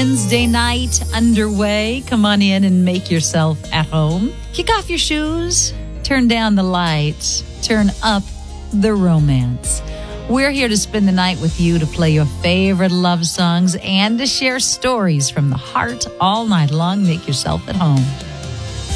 Wednesday night underway. Come on in and make yourself at home. Kick off your shoes, turn down the lights, turn up the romance. We're here to spend the night with you, to play your favorite love songs and to share stories from the heart all night long. Make yourself at home.